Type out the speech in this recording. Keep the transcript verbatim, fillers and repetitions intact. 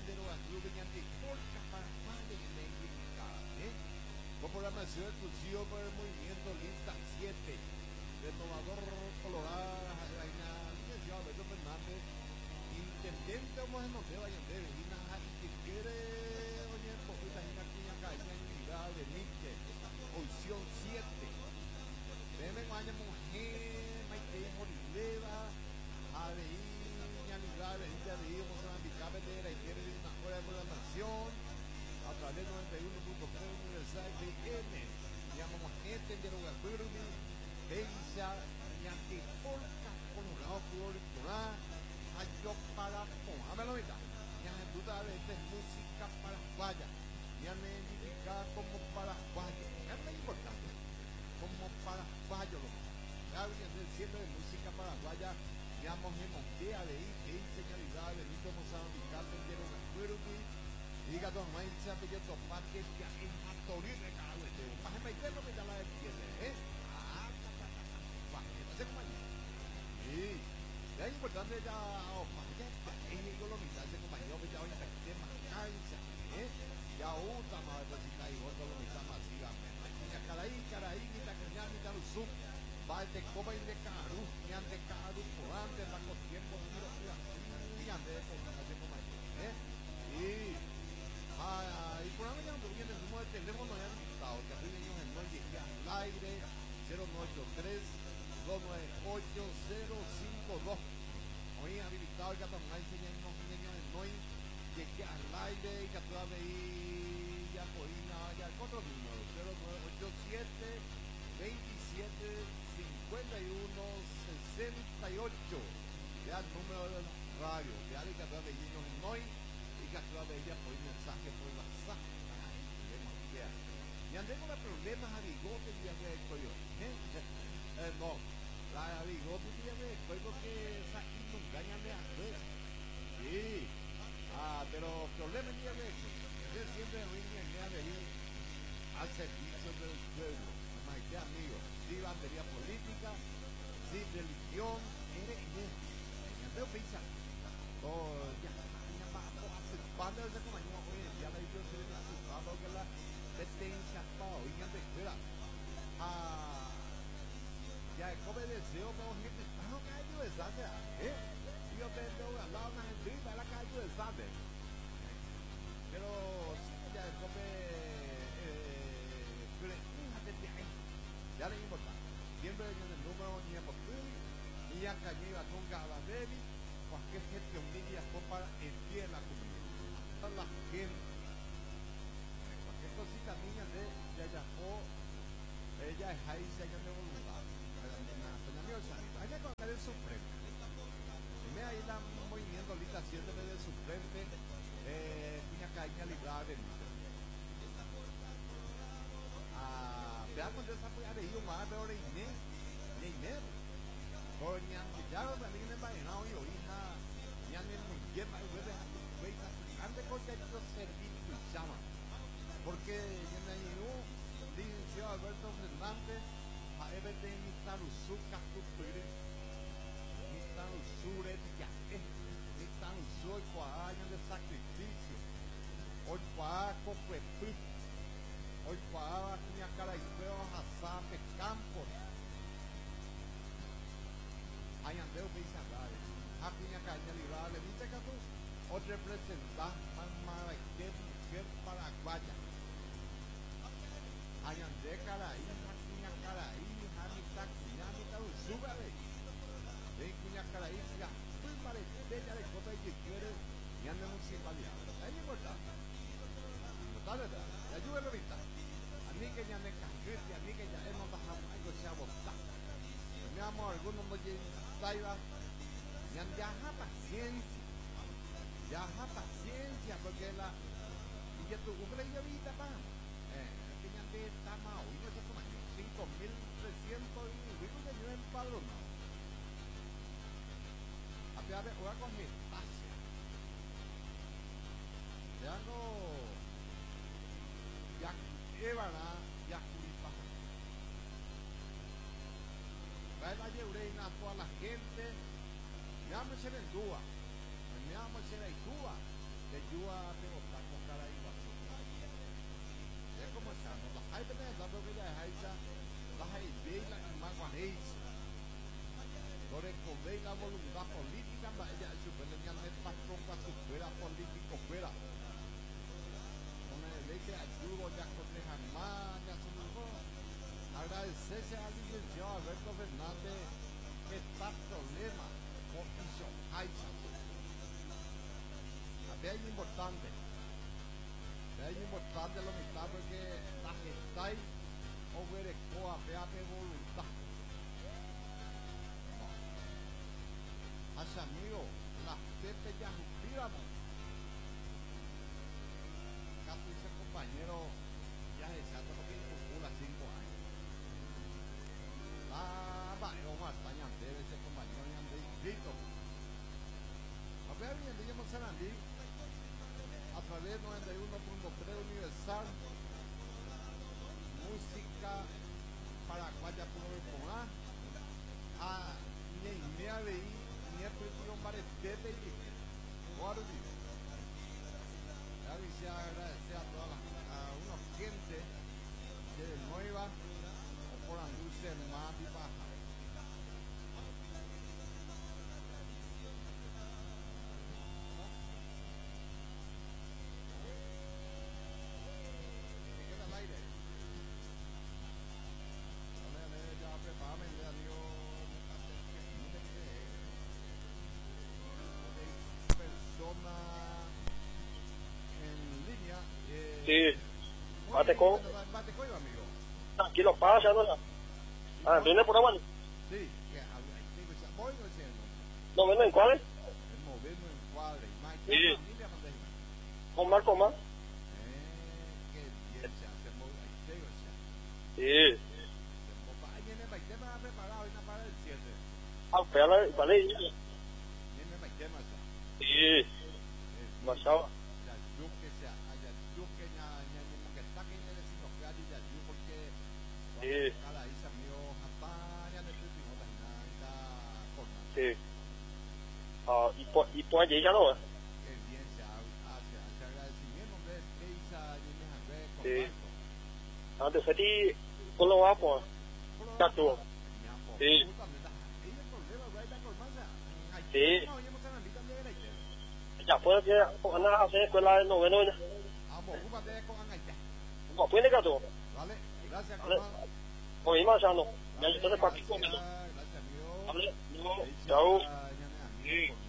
de los clubes mediante corta para más de identificada, ¿eh? Con programación exclusiva por el movimiento Lista siete, renovador colorado, Jaina, licenciado Alberto Fernández, intendente Omar Monteo Allende, Vina, que quiere, oye, poquita Gina Cuña Caña, unidad de Nietzsche, opción siete. Deme Guaya Mujer, Maite Morileva, A D I, Ñanigral, Benita de Ivo, Mozambique, Betera, y quiere una hora de programación a través de noventa y uno punto tres Universal F M. Llamamos gente de los Gafurumi, Beisa, Ñante Polka, Colorado, Colorado, Ayo para Póngamelo, mira. Ñane duda de esta música paraguaya. Ñane identificada como paraguayo. Es muy importante. Como paraguayo, lo alguien del cielo de música paraguaya. Llamamos en Montea de I, que señalidad de Benito Mozambique, Tendero Gafurumi. Diga don Maíz, apellido Parque, que es Matoril de Cahuete. Para meterlo, me da la de piedra, ¿eh? Ah, para que no se coma. Sí, ya es importante ya, o para que es el colonizar, se compañero, que ya hoy está aquí más cansa, ¿eh? Ya otra más de cita y otro colonizar masivamente. Ya caraí, caraí, ni ta caña, ni ta luzum. Va de coba y de caru, ni ante caru, por antes, va con tiempo, tiro, ni ante de colonización compañero, ¿eh? Sí. Ah, y por ahora ya no viene el número de teléfono ya invitado, que aquí venimos en Noy llegué al aire, cero nueve ocho tres, dos nueve ocho, cero cinco dos. Hoy habilitado el Catón Maíz, ya unos niños en Noy, llegué al aire, y que toda veí, ya coína, ya otro número, cero nueve ocho siete, veintisiete, cincuenta y uno, sesenta y ocho. Ya el número de la radio, ya el que toda veí niños en Noy, y que toda de ella por mensaje por WhatsApp. Y andé con los problemas a bigote y ya me estoy yo. Eh, no, la bigote y ya me estoy porque esa inundaña me hace. Sí, ah, pero problemas ya me estoy. Yo siempre me voy a venir al servicio del pueblo. Más que amigo, sí, bandería política, sí, religión, eres en el veo pizza. Oh, ya. Cuando se compañía hoy en día la edición se le ha asustado que la detención para hoy en escuela. Ah, ya es como deseo para gente, no cae de sangre, ¿eh? Yo tengo al lado una gente para la calle de sangre. Pero sí, ya es como eh, fíjate bien, ya no importa. Siempre en el número ni a Mocuri, ni a Cañiva con Galadevi, cualquier gente humilla para en pie la comunidad. La gente, cualquier cosita niña de ella o ella es ahí se llama de voluntad. Doña mío, allá con el supremo. Me ahí la movimiento ahorita haciéndome del suplente, eh, niña caña librada de mí. Ah, vean cuando esa fue a de ir más peor de Inés, de Inés. Doña, ya los amigos me vayan y hija, ya me lleva y vuelve a antes porque hay que servir y llama porque en el licenciado Alberto Fernández a E B T ni tan usuca culture ni tan usure ya es ni tan usur kwa años de sacrificio hoy kwa cope hoy kwa niña cara y feo hazape campos hay andeo que dice hablar a niña caña librada dice que tú o representar más que mujer paraguaya. Hayan de caraí, cuña caraí, hamita, cuña, hamita, súbale. De cuña caraí, ya, pues para bella de cota y que quiere, y anda municipalidad. Es importante. No está verdad, ya ayúdalo ahorita. A mí que ya me cangete, a mí que ya hemos bajado algo se ha botado. Mi amor, algunos no llegan, taiva, y anda paciencia. Ya ha paciencia porque la y ya tu Google y ahorita pa eh que ya te está mal y no se toma cinco mil trescientos y digo que yo empadronado a ver voy a coger pase ya no ya evara ya culipa va a llevar a toda la gente ya me se vendúa me llamo Cheraitúa, te ayuda a pegotar con cara y guaso. Es como estamos, las hay veces dando que ya es las hay de la imaguanéis. Por el poder y la voluntad política, ella es superior del patrón a su fuera político fuera. Con el leche ayudo ya con el jamás, ya son los agradecerse al licenciado Alberto Fernández que está problema con hizo Aiza. Es importante, es importante lo mitad porque la gente o verecoa vea de voluntad. Hace amigo, las pepe ya suspiramos. Casi ese compañero ya es exacto lo que calcula cinco años. Ah, va, o más, tañante, ese compañero ya anda inscrito. A ver, bien, digamos Sarandí. A través de noventa y uno punto tres Universal, música paraguaya por A, a Neymea Bey, Nieto y Maretete y Guardi. Ya agradecer a toda la, a una gente de Nueva o por Andrús más y baja. Sí, bate con. Tranquilo, pasa, ¿no? Ah, ¿viene por abajo? Sí, ¿No ven en cuáles? Sí. ¿Con más, con más? Sí. Ah, espérale, vale. Sí. Machado. Sí. Sí. Ah, y por, y por allí ya no es. Sí. Antes de ti, ¿cómo lo vas a poner? Ya tú. Sí. Sí. Ya puedes que ganas a hacer escuela de noveno ya. ¿Cómo puede que tú? Vale, gracias. Oye, Marciano, ya entonces para aquí conmigo. Hable, no, chao. Sí.